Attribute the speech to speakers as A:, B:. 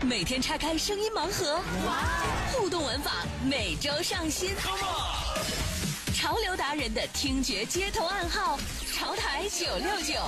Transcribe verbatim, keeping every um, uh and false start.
A: 每天拆开声音盲盒，哇！互动玩法每周上新。潮流达人的听觉街头暗号，潮台九六九。